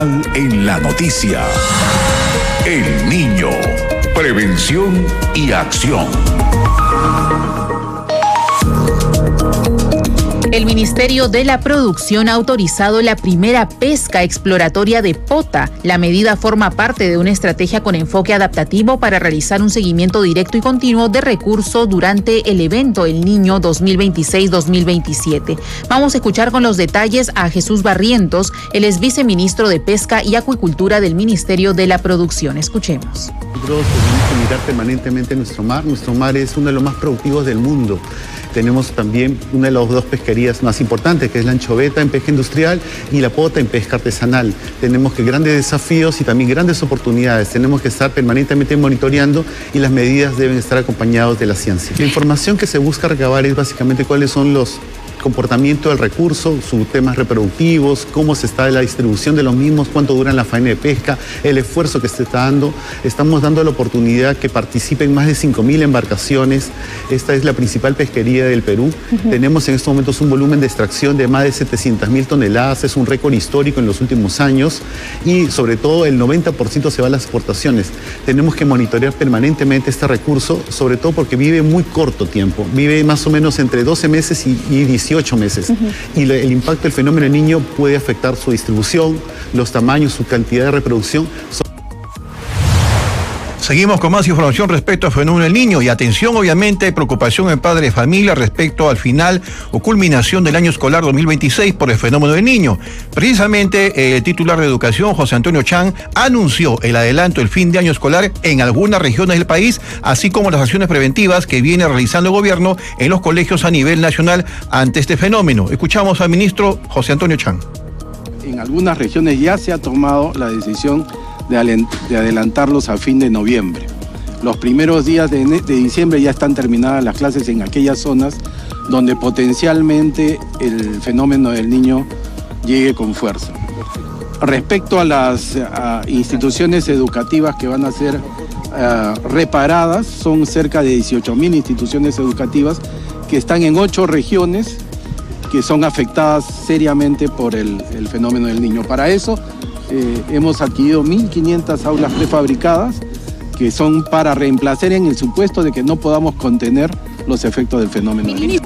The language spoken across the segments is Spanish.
En la noticia, El Niño, prevención y acción. El Ministerio de la Producción ha autorizado la primera pesca exploratoria de pota. La medida forma parte de una estrategia con enfoque adaptativo para realizar un seguimiento directo y continuo de recursos durante el evento El Niño 2026-2027. Vamos a escuchar con los detalles a Jesús Barrientos, él es viceministro de Pesca y Acuicultura del Ministerio de la Producción. Escuchemos. Nosotros tenemos que mirar permanentemente nuestro mar. Nuestro mar es uno de los más productivos del mundo. Tenemos también una de las dos pesquerías más importantes, que es la anchoveta en pesca industrial y la pota en pesca artesanal. Tenemos que grandes desafíos y también grandes oportunidades. Tenemos que estar permanentemente monitoreando y las medidas deben estar acompañadas de la ciencia. La información que se busca recabar es básicamente cuáles son los comportamiento del recurso, sus temas reproductivos, cómo se está la distribución de los mismos, cuánto duran la faena de pesca, el esfuerzo que se está dando. Estamos dando la oportunidad que participen más de 5.000 embarcaciones. Esta es la principal pesquería del Perú. Tenemos en estos momentos un volumen de extracción de más de 700.000 toneladas. Es un récord histórico en los últimos años y sobre todo el 90% se va a las exportaciones. Tenemos que monitorear permanentemente este recurso, sobre todo porque vive muy corto tiempo. Vive más o menos entre 12 meses y 18 meses. Y el impacto del fenómeno del Niño puede afectar su distribución, los tamaños, su cantidad de reproducción. Seguimos con más información respecto al fenómeno del Niño y atención, obviamente, hay preocupación en padres de familia respecto al final o culminación del año escolar 2026 por el fenómeno del Niño. Precisamente el titular de Educación, José Antonio Chang, anunció el adelanto del fin de año escolar en algunas regiones del país, así como las acciones preventivas que viene realizando el gobierno en los colegios a nivel nacional ante este fenómeno. Escuchamos al ministro José Antonio Chang. En algunas regiones ya se ha tomado la decisión de adelantarlos a fin de noviembre. Los primeros días de diciembre ya están terminadas las clases en aquellas zonas donde potencialmente el fenómeno del Niño llegue con fuerza. Respecto a las instituciones educativas que van a ser reparadas, son cerca de 18.000 instituciones educativas que están en 8 regiones que son afectadas seriamente por el fenómeno del Niño. Para eso hemos adquirido 1.500 aulas prefabricadas que son para reemplazar en el supuesto de que no podamos contener los efectos del fenómeno del Niño.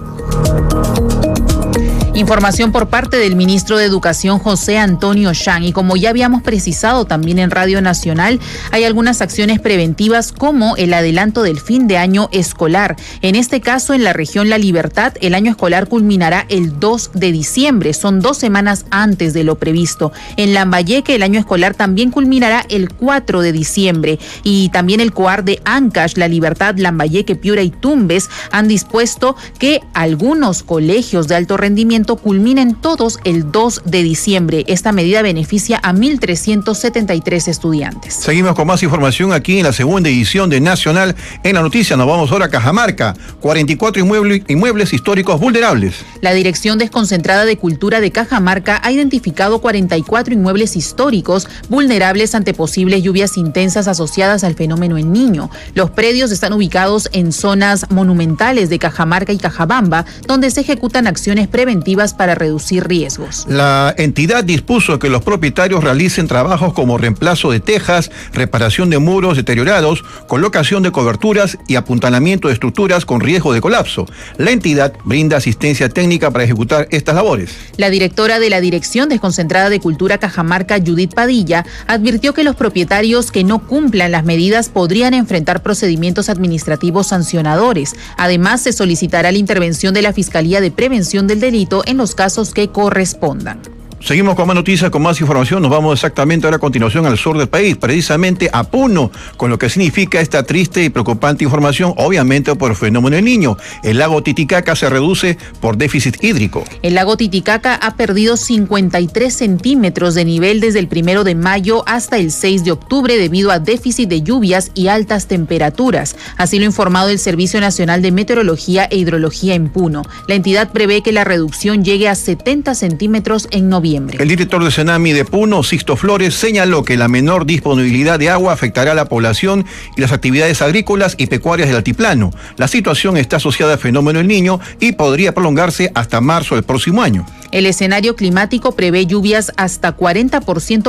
Información por parte del ministro de Educación, José Antonio Chang. Y como ya habíamos precisado también en Radio Nacional, hay algunas acciones preventivas como el adelanto del fin de año escolar. En este caso, en la región La Libertad, el año escolar culminará el 2 de diciembre. Son 2 semanas antes de lo previsto. En Lambayeque, el año escolar también culminará el 4 de diciembre. Y también el COAR de Ancash, La Libertad, Lambayeque, Piura y Tumbes han dispuesto que algunos colegios de alto rendimiento culminen todos el 2 de diciembre. Esta medida beneficia a 1.373 estudiantes. Seguimos con más información aquí en la segunda edición de Nacional en la Noticia. Nos vamos ahora a Cajamarca. 44 inmuebles históricos vulnerables. La Dirección Desconcentrada de Cultura de Cajamarca ha identificado 44 inmuebles históricos vulnerables ante posibles lluvias intensas asociadas al fenómeno El Niño. Los predios están ubicados en zonas monumentales de Cajamarca y Cajabamba, donde se ejecutan acciones preventivas para reducir riesgos. La entidad dispuso que los propietarios realicen trabajos como reemplazo de tejas, reparación de muros deteriorados, colocación de coberturas y apuntalamiento de estructuras con riesgo de colapso. La entidad brinda asistencia técnica para ejecutar estas labores. La directora de la Dirección Desconcentrada de Cultura Cajamarca, Judith Padilla, advirtió que los propietarios que no cumplan las medidas podrían enfrentar procedimientos administrativos sancionadores. Además, se solicitará la intervención de la Fiscalía de Prevención del Delito en los casos que correspondan. Seguimos con más noticias, con más información. Nos vamos exactamente ahora a continuación al sur del país, precisamente a Puno, con lo que significa esta triste y preocupante información, obviamente por el fenómeno del Niño. El lago Titicaca se reduce por déficit hídrico. El lago Titicaca ha perdido 53 centímetros de nivel desde el 1 de mayo hasta el 6 de octubre debido a déficit de lluvias y altas temperaturas. Así lo ha informado el Servicio Nacional de Meteorología e Hidrología en Puno. La entidad prevé que la reducción llegue a 70 centímetros en noviembre. El director de Senami de Puno, Sixto Flores, señaló que la menor disponibilidad de agua afectará a la población y las actividades agrícolas y pecuarias del altiplano. La situación está asociada al fenómeno El Niño y podría prolongarse hasta marzo del próximo año. El escenario climático prevé lluvias hasta 40%